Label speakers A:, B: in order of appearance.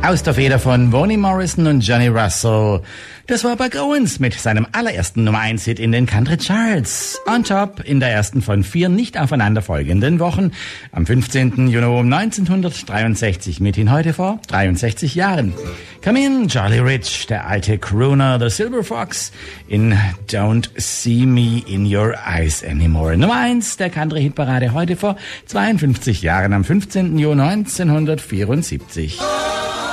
A: Aus der Feder von Bonnie Morrison und Johnny Russell. Das war Buck Owens mit seinem allerersten Nummer-1-Hit in den Country Charts. On top in der ersten von 4 nicht aufeinander folgenden Wochen. Am 15. Juni 1963, mithin heute vor 63 Jahren. Come in, Charlie Rich, der alte Crooner, The Silver Fox, in Don't See Me in Your Eyes Anymore. Nummer 1 der Country-Hitparade heute vor 52 Jahren, am 15. Juni 1974.